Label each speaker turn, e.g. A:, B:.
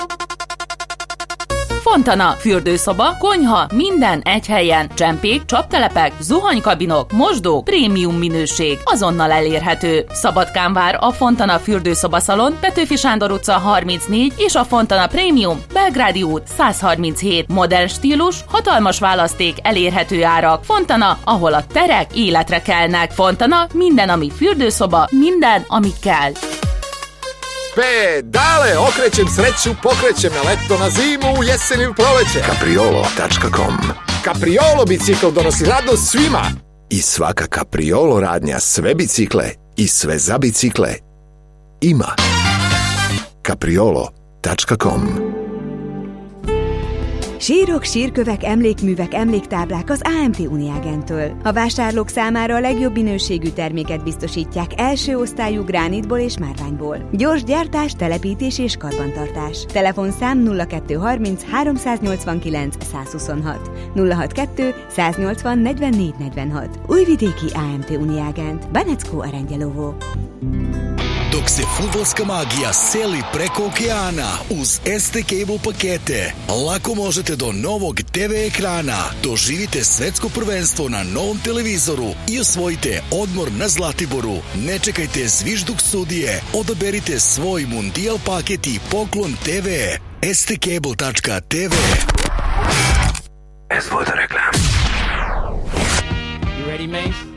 A: Fontana, fürdőszoba, konyha, minden egy helyen, csempék, csaptelepek, zuhanykabinok, mosdók, prémium minőség, azonnal elérhető. Szabadkán vár a Fontana fürdőszobaszalon, Petőfi Sándor utca 34 és a Fontana Prémium, Belgrádi út 137. Modern stílus, hatalmas választék, elérhető árak. Fontana, ahol a terek életre kelnek. Fontana, minden, ami fürdőszoba, minden, ami kell.
B: Pedale, okrećem sreću, pokrećem na leto, na zimu, jesen ili proleće.
C: Capriolo.com.
B: Capriolo bicikl donosi radost svima.
C: I svaka Capriolo radnja sve bicikle i sve za bicikle ima. Capriolo.com.
D: Sírok, sírkövek, emlékművek, emléktáblák az AMT Uniágentől. A vásárlók számára a legjobb minőségű terméket biztosítják első osztályú gránitból és márványból. Gyors gyártás, telepítés és karbantartás. Telefonszám 0230 389 126 062 180 44 46. Újvidéki AMT Uniágent. Banecko Aranđelovo.
E: Dok se fudbalska magija seli preko okeana uz ST Cable pakete, lako možete do novog TV ekrana. Doživite svetsko prvenstvo na novom televizoru i osvojite odmor na Zlatiboru. Ne čekajte zvižduk sudije. Odaberite svoj Mundijal paket i poklon TV. stcable.tv.
C: Ez volt a reklám.
F: You ready, Mace?